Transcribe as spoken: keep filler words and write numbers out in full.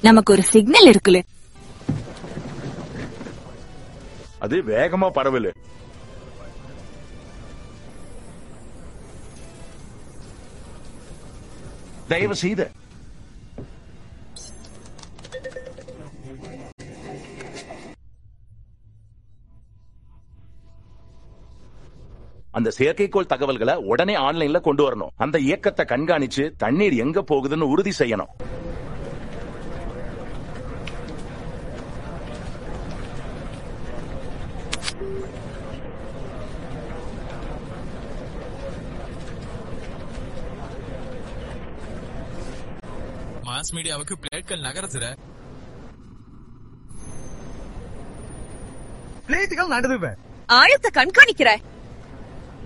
நமக்கு ஒரு சிக்னல் இருக்குல்ல, அது வேகமா பரவல. தயவு செய்து அந்த செயற்கைக்கோள் தகவல்களை உடனே ஆன்லைன்ல கொண்டு வரணும். அந்த இயக்கத்தை கண்காணிச்சு தண்ணீர் எங்க போகுதுன்னு உறுதி செய்யணும். மாஸ் மீடியாவுக்கு பிளேட்கள் நகருதுற. பிளேட்டுகள் நடுதுவ ஆழத்தை கண்காணிக்கிற